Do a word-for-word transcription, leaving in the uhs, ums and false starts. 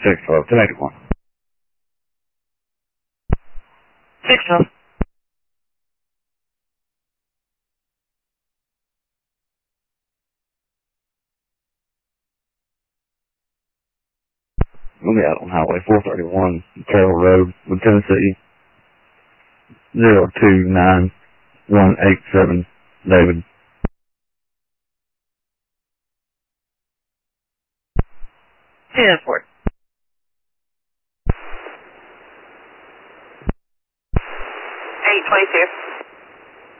six twelve, ten eighty-one. six twelve. We'll be out on Highway four thirty-one, Carroll Road, with Tennessee, zero two nine one eight seven, David. ten four. eight twenty-two.